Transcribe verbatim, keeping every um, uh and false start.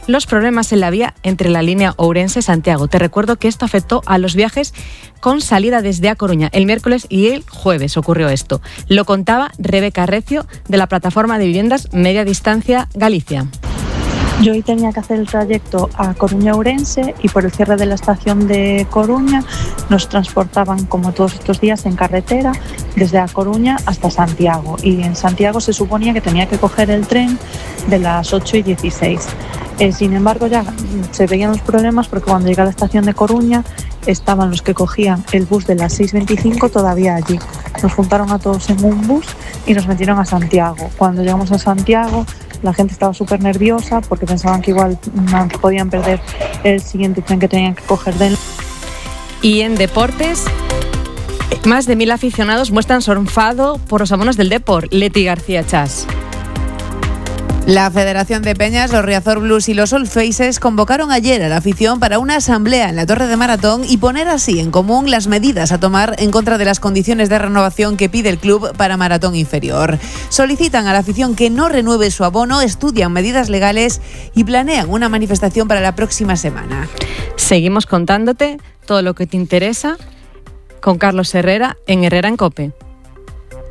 los problemas en la vía entre la línea Ourense-Santiago. Te recuerdo que esto afectó a los viajes con salida desde A Coruña el miércoles y el jueves ocurrió esto. Lo contaba Rebeca Recio de la plataforma de viviendas Media Distancia Galicia. Yo hoy tenía que hacer el trayecto a Coruña-Ourense y por el cierre de la estación de Coruña nos transportaban, como todos estos días, en carretera desde A Coruña hasta Santiago. Y en Santiago se suponía que tenía que coger el tren de las ocho y dieciséis. Eh, sin embargo, ya se veían los problemas porque cuando llegué a la estación de Coruña estaban los que cogían el bus de las seis veinticinco todavía allí. Nos juntaron a todos en un bus y nos metieron a Santiago. Cuando llegamos a Santiago, la gente estaba súper nerviosa porque pensaban que igual no podían perder el siguiente tren que tenían que coger de... Y en deportes, más de mil aficionados muestran su enfado por los abonos del Depor. Leti García Chas. La Federación de Peñas, los Riazor Blues y los Old Faces convocaron ayer a la afición para una asamblea en la Torre de Maratón y poner así en común las medidas a tomar en contra de las condiciones de renovación que pide el club para Maratón Inferior. Solicitan a la afición que no renueve su abono, estudian medidas legales y planean una manifestación para la próxima semana. Seguimos contándote todo lo que te interesa con Carlos Herrera en Herrera en COPE.